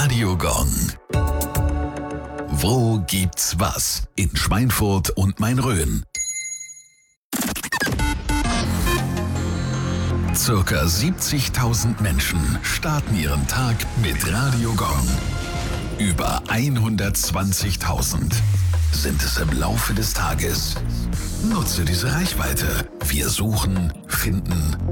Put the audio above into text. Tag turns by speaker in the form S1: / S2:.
S1: Radio Gong. Wo gibt's was? In Schweinfurt und Main-Rhön. Circa 70.000 Menschen starten ihren Tag mit Radio Gong. Über 120.000 sind es im Laufe des Tages. Nutze diese Reichweite. Wir suchen, finden